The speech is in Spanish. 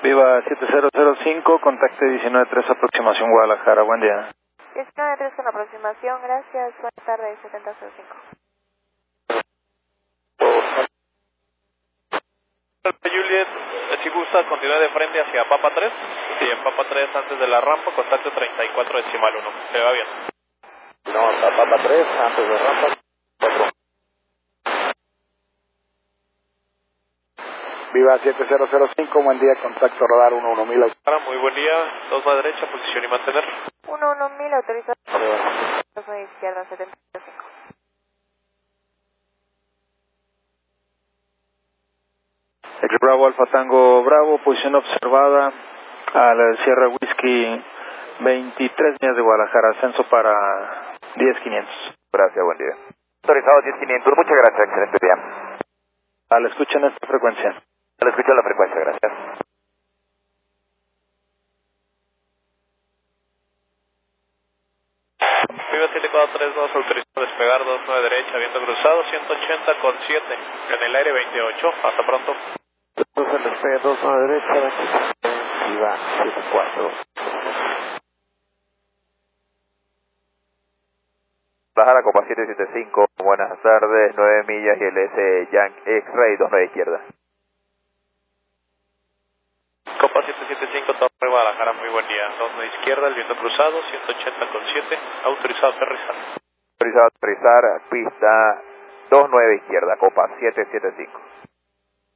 Viva 7005, contacte 193, aproximación Guadalajara, buen día. 193 con aproximación, gracias, buenas tardes, 7005. Juliet, si gusta, continúe de frente hacia Papa 3. Sí, en Papa 3 antes de la rampa, contacto 34.1. ¿Se va bien? No, hasta Papa 3 antes de rampa 4. Viva 7005, buen día, contacto radar 11000. Muy buen día, 2 a derecha, posición y mantener. 11000, autorizado. 2 a izquierda, 7005. Ex Bravo Alfa Tango Bravo, posición observada a la Sierra Whisky 23 millas de Guadalajara, ascenso para 10500. Gracias, buen día. Autorizado 10500, muchas gracias, excelente día. A la escucha en esta frecuencia. A la escucha la frecuencia, gracias. Viva 7432, autorizado a despegar 29 derecha, viento cruzado, 180 con 7, en el aire 28, hasta pronto. Entonces el despegue 29 derecha, Viva 74. Guadalajara, Copa 775, buenas tardes, 9 millas y el S Yank X-Ray 29 izquierda. Copa 775, Torre Guadalajara, muy buen día. 2 izquierda, el viento cruzado, 180 con 7, autorizado a aterrizar. Autorizado a aterrizar, pista 29 izquierda, Copa 775.